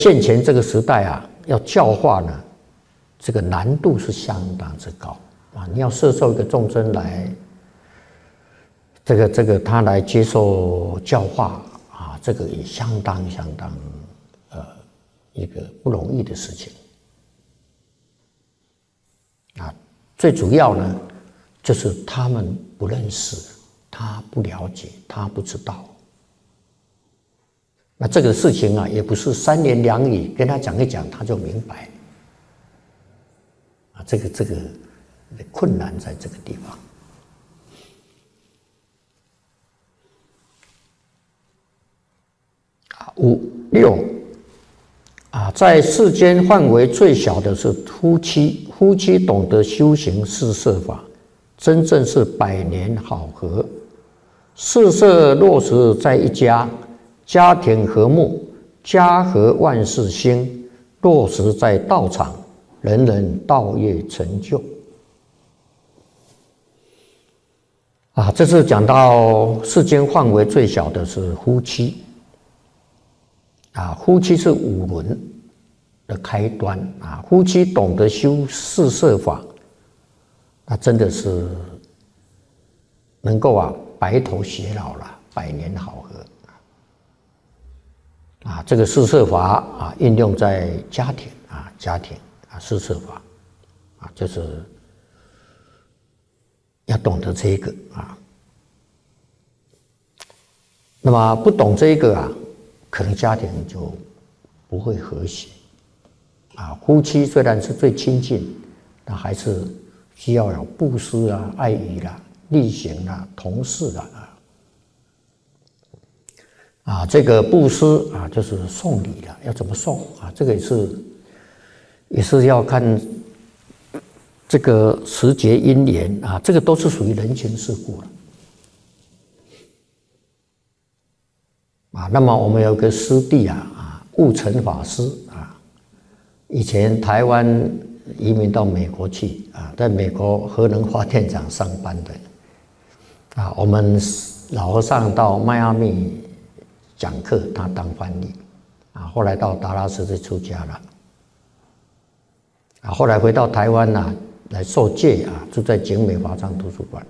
现前这个时代啊，要教化呢，这个难度是相当之高啊！你要摄受一个众生来，他来接受教化啊，这个也相当一个不容易的事情啊。最主要呢，就是他们不认识，他不了解，他不知道。那这个事情啊，也不是三言两语跟他讲一讲，他就明白啊。这个困难在这个地方啊。6啊，在世间范围最小的是夫妻，夫妻懂得修行四摄法，真正是百年好合。四摄落实在一家，家庭和睦，家和万事兴，落实在道场，人人道业成就。啊，这是讲到世间范围最小的是夫妻。啊，夫妻是五伦的开端啊，夫妻懂得修四摄法，那真的是能够啊白头偕老了，百年好合。啊，这个四摄法啊，应用在家庭啊，四摄法啊，就是要懂得这个啊。那么不懂这个啊，可能家庭就不会和谐啊。夫妻虽然是最亲近，但还是需要有布施啊、爱语啦、力行啦、同事啦啊，这个布施啊，就是送礼了，要怎么送啊？这个也是要看这个时节因缘啊，这个都是属于人情世故了啊。那么我们有个师弟啊，悟成法师啊，以前台湾移民到美国去啊，在美国核能发电厂上班的啊，我们老和尚到迈阿密讲课，他当翻译啊，后来到达拉斯就出家了啊，后来回到台湾啊，来受戒啊，住在景美华藏图书馆。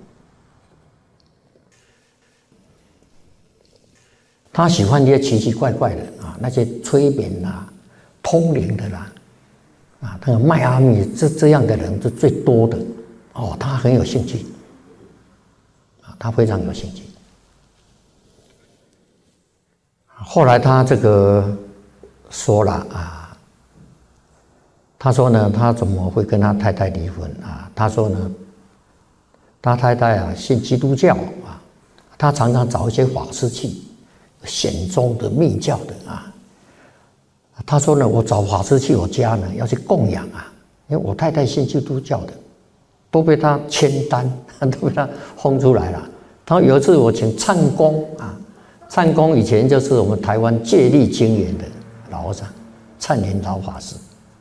他喜欢一些奇奇怪怪的啊，那些催眠啦、通灵的啦啊，那个迈阿密这样的人是最多的哦，他很有兴趣啊，他非常有兴趣。后来他这个说了啊，他说呢，他怎么会跟他太太离婚啊？他说呢，他太太啊信基督教啊，他常常找一些法师去，显宗的、密教的啊。他说呢，我找法师去我家呢，要去供养啊，因为我太太信基督教的，都被他签单，都被他轰出来了。他说有一次我请唱功啊。唱功以前就是我们台湾戒律精严的老和尚，唱年老法师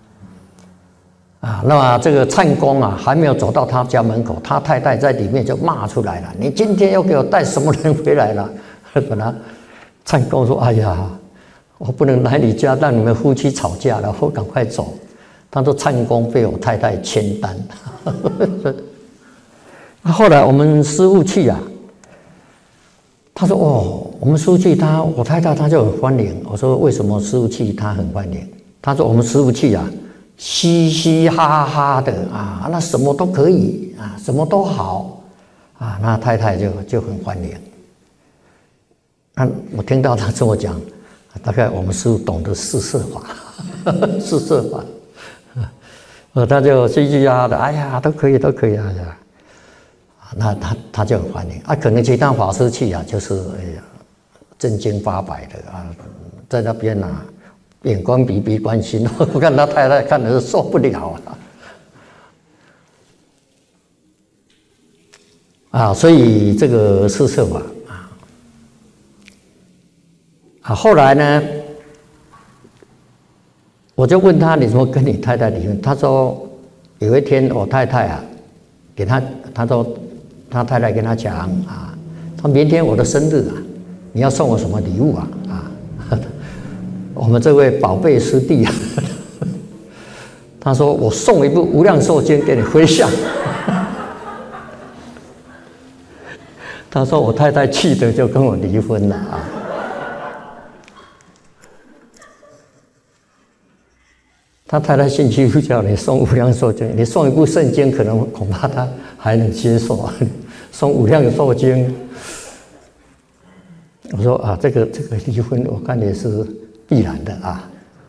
啊。那么这个唱功啊，还没有走到他家门口，他太太在里面就骂出来了：“你今天又给我带什么人回来了？”本来唱功说：“哎呀，我不能来你家让你们夫妻吵架了，我赶快走。”他说唱功被我太太签单。后来我们师父去啊。他说：“哦，我们师父去，我太太她就很欢迎。”我说：“为什么师父去她很欢迎？”他说：“我们师父去啊，嘻嘻哈哈的啊，那什么都可以啊，什么都好啊，那太太就很欢迎。”那我听到他这么讲，大概我们师父懂得四摄法，四摄法，他就嘻嘻哈哈的，哎呀，都可以，都可以啊呀。那他就很欢迎啊，可能其他法师去啊，就是正经八百的啊，在那边啊，眼光比比关心，我看他太太看的是受不了啊，所以这个四摄法啊，后来呢，我就问他你怎么跟你太太离婚？他说有一天我太太啊，给他说。他太太跟他讲啊，他明天我的生日啊，你要送我什么礼物啊？ 我们这位宝贝师弟啊，他说我送一部《无量寿经》给你回向。他说我太太气得就跟我离婚了啊。他太太信基督教，你送《无量寿经》，你送一部圣经，可能恐怕他还能接受啊。送《无量寿经》，我说啊，这个离婚，我看也是必然的啊。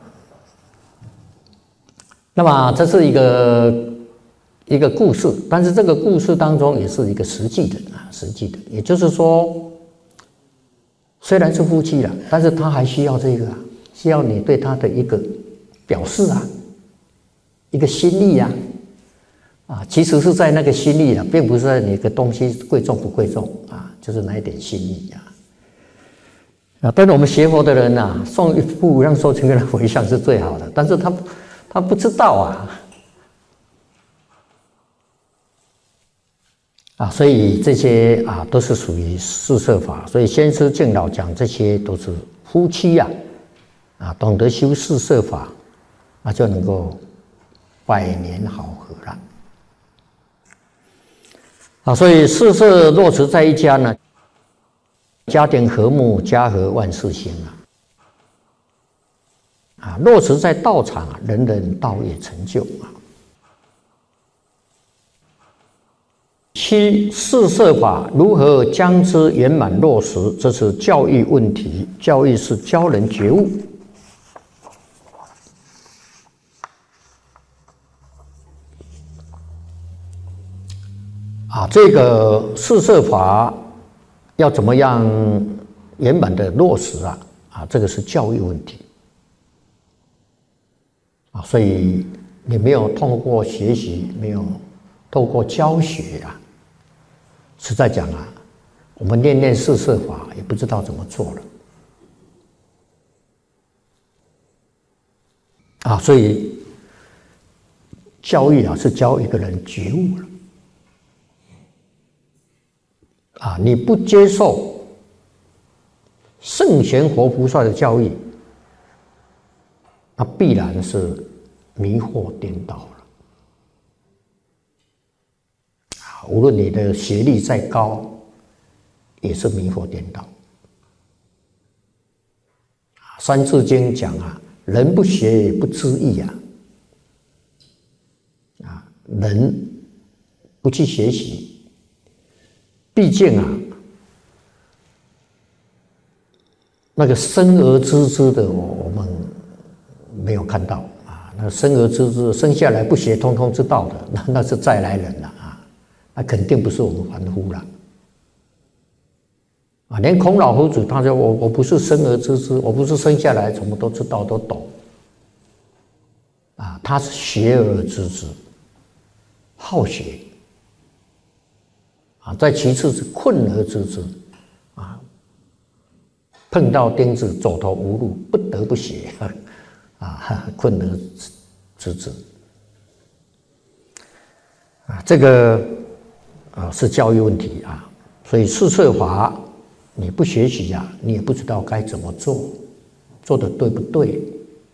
那么这是一个故事，但是这个故事当中也是一个实际的啊，实际的，也就是说，虽然是夫妻了，但是他还需要这个啊，需要你对他的一个表示啊，一个心意啊，啊，其实是在那个心意啊，并不是在你的东西贵重不贵重啊，就是那一点心意啊。啊，但是我们学佛的人呐，送一部《无量寿经》给他回向是最好的，但是他不知道啊。啊，所以这些啊都是属于四摄法，所以先师敬老讲这些都是夫妻呀，啊，懂得修四摄法，那就能够百年好合了。啊，所以四摄落实在一家呢，家庭和睦，家和万事兴啊。啊，落实在道场啊，人人道业成就啊。七四摄法如何将之圆满落实？这是教育问题。教育是教人觉悟。啊，这个四摄法要怎么样圆满的落实啊？啊，这个是教育问题。啊，所以你没有透过学习，没有透过教學啊，实在讲啊，我们念四摄法也不知道怎么做了啊，所以教育啊是教一个人觉悟了啊，你不接受圣贤活菩萨的教育，那必然是迷惑颠倒了。无论你的学历再高，也是迷惑颠倒。三字经讲啊，人不学也不知义啊。啊，人不去学习，毕竟啊，那个生而知之的我们没有看到啊。那生而知之，生下来不学，通通知道的，那是再来人了啊。那肯定不是我们凡夫了啊！连孔老夫子他说我不是生而知之，我不是生下来什么都知道都懂啊，他是学而知之，好学啊。再其次是困而知之啊，碰到钉子走投无路，不得不学啊，困而知之啊，这个。啊，是教育问题啊，所以四摄法你不学习啊，你也不知道该怎么做，做的对不对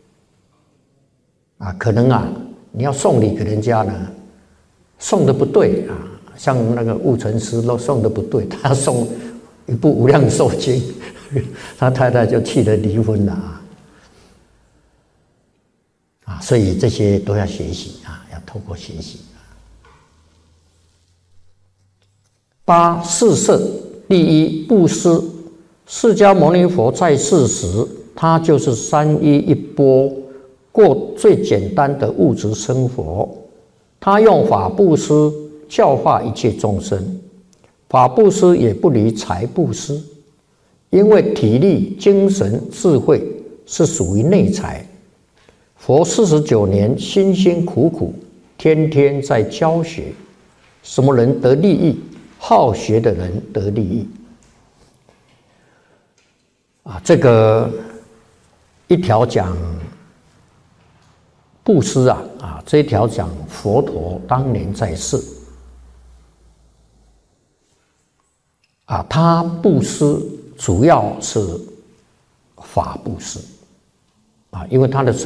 啊？可能啊，你要送礼给人家呢，送的不对啊，像那个悟成师都送的不对，他送一部《无量寿经》，他太太就气得离婚了啊，所以这些都要学习啊，要透过学习。八四摄，第一布施。释迦牟尼佛在世时，他就是3衣1钵，过最简单的物质生活。他用法布施教化一切众生，法布施也不离财布施，因为体力、精神、智慧是属于内财。佛49年辛辛苦苦，天天在教学，什么人得利益？好学的人得利益啊！这个一条讲布施啊，这一条讲佛陀当年在世啊，他布施主要是法布施因为他的